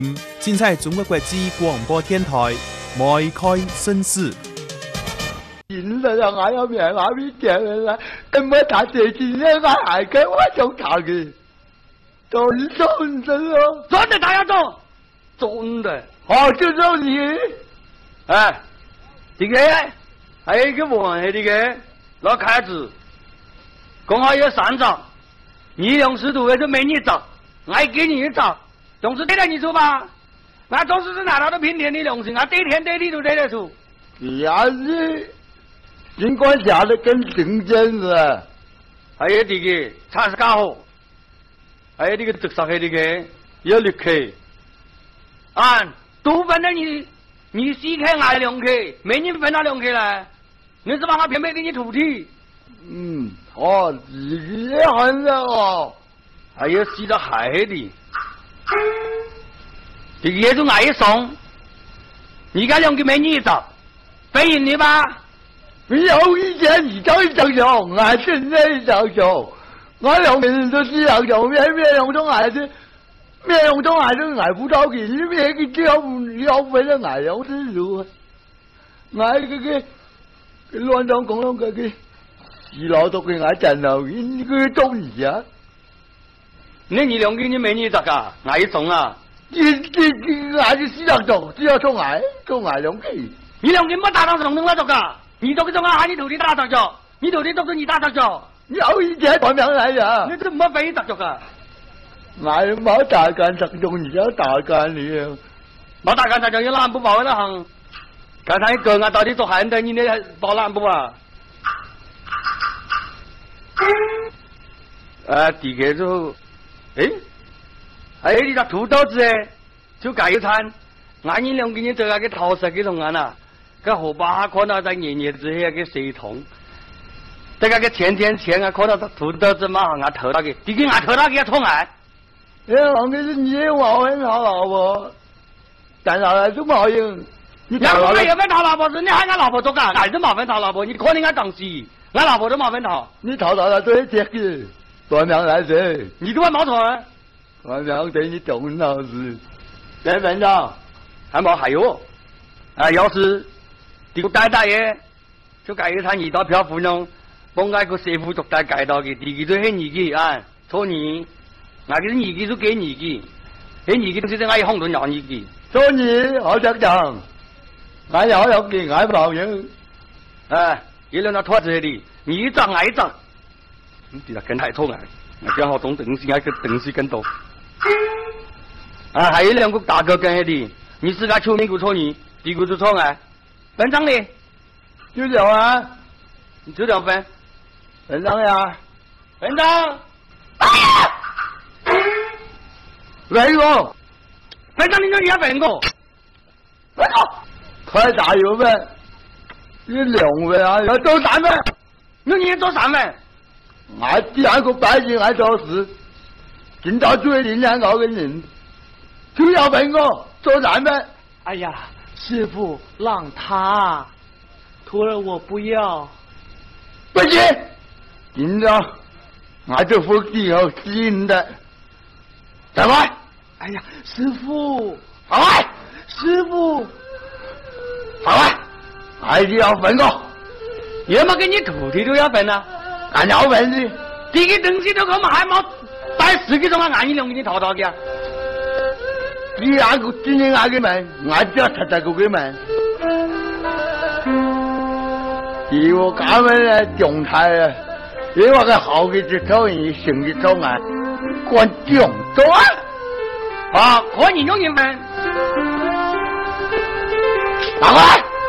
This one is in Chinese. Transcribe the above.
尽在中国国际广播电台迈开绅士。 现在我有名我咪叫人啦，咁我打地钱咧，我系嘅，我做头嘅，做咯， 真的他要做，真的， 好就做你， 哎，这个还有一个问题，这个老开支，刚好有3张，你用适度的就没你找，我给你一找，总是对得你出吧？那总是拿到的平天的良心，啊，对天对地都对得出。 也是。尽管下的更正真是， 还有这个菜是搞好，还有这个直杀的这个有6克，啊，都分了你4克，俺2克，没你分了2克了，你是把我偏偏给你徒弟。 哦，这个也很了哦， 还有洗了海的，这个也就俺一送，你家2个没你找，背赢你吧。 有以前你走一张手，我现在一张手，我2个人都是两手，面用中还是面用中还是挨不到嘅，你面个要为了挨有之路，挨个乱中讲啷个洗脑都给挨战斗，你个中意啊？ 那你2个你没你咋个？挨一送啊？ 你挨是洗脑中，只要中挨2个， 你2个没打到上东我咋个？你这个中啊，喊你徒弟打杂脚，你徒弟都是你打杂脚。 有以前传名来呀！ 你这没飞杂脚啊？ 我冇打干杂脚，你要打干你。 冇打干杂脚，有哪不包那行？刚才哥我到底做汉的，你那包哪不啊？第个就，还有你个土豆子就盖一餐，俺你2个人这个给桃色给弄完了。个河巴看到在年年之下个水桶，这个天啊看到他土豆子嘛，俺偷那个，这个俺偷那个要冲俺。 王哥是你我很好老婆，但是来就冇用。 你我也分讨老婆是，你喊俺老婆做干，俺是冇分讨老婆，你可能俺当时，俺老婆都冇分讨。 你讨到对这个，传名来谁？ 你都还冇传？ 传名对你懂脑子，再分到还冇还有，要是。这个戴大爷就盖一餐2道漂芙蓉，帮那个师傅做带盖到的，第2个就很2个啊，错2，那个是2个就给2个，那2个就是俺一红顿要2个。 错2好讲讲，俺要2个俺保赢， 一人那拖着的，你一张俺一张，你这个跟太错了，俺刚好懂东西，俺个东西更多。还有2个大哥跟的，你是个球名股错2，第2个就错俺。分账的， 就这啊， 你就这分， 分账呀， 分账， 分个， 分账你就也分个， 分个，快打油分，你2分啊，要做3分， 你也做3分， 俺第2个白金还做4，今朝最领2个人，就要分个，做3分， 哎呀。师傅，让他，徒儿我不要。 不行，今朝俺这副地后新的，怎么？ 哎呀，师傅， 好来， 师傅， 好来，还是要分个。 要么给你徒弟都要分啊， 俺要分的， 这个东西都他妈还冇带10个钟俺2个给你淘淘的。 你那个今年那个门，俺就他这个门。因为我家门呢状态啊，因为我个好的就抽人，性的抽俺，管重走啊！ 可你用人分， 打过来。